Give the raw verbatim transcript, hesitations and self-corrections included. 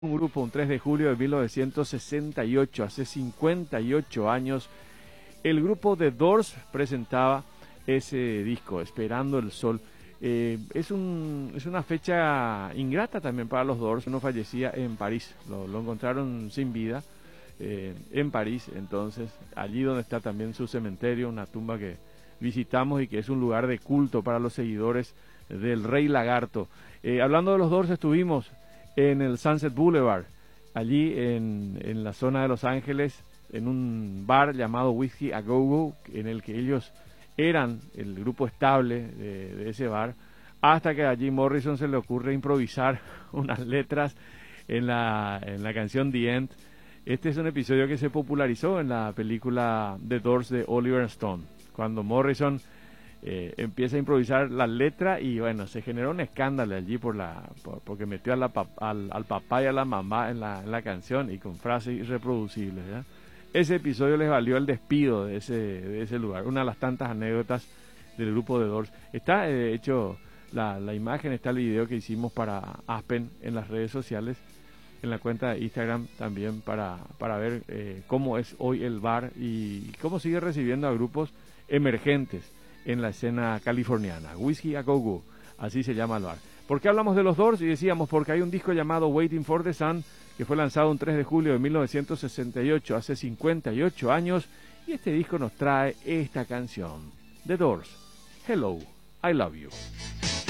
Un grupo, un tres de julio de mil novecientos sesenta y ocho, hace cincuenta y ocho años, el grupo The Doors presentaba ese disco, Esperando el Sol. Eh, es, un, es una fecha ingrata también para los Doors. Uno fallecía en París, lo, lo encontraron sin vida eh, en París, entonces allí donde está también su cementerio, una tumba que visitamos y que es un lugar de culto para los seguidores del Rey Lagarto. Eh, hablando de los Doors, estuvimos en el Sunset Boulevard, allí en, en la zona de Los Ángeles, en un bar llamado Whiskey A Go Go, en el que ellos eran el grupo estable de, de ese bar, hasta que a Jim Morrison se le ocurre improvisar unas letras en la, en la canción The End. Este es un episodio que se popularizó en la película The Doors de Oliver Stone, cuando Morrison Eh, empieza a improvisar la letra y bueno, se generó un escándalo allí por la por, porque metió a la, al, al papá y a la mamá en la, en la canción y con frases irreproducibles, ¿ya? Ese episodio les valió el despido de ese, de ese lugar, una de las tantas anécdotas del grupo de Doors. Está eh, hecho la, la imagen, está el video que hicimos para Aspen en las redes sociales, en la cuenta de Instagram también, para, para ver eh, cómo es hoy el bar y cómo sigue recibiendo a grupos emergentes en la escena californiana. Whiskey A Go Go, así se llama el bar. ¿Por qué hablamos de los Doors? Y decíamos porque hay un disco llamado Waiting for the Sun, que fue lanzado un tres de julio de mil novecientos sesenta y ocho, hace cincuenta y ocho años, y este disco nos trae esta canción, The Doors, Hello, I Love You.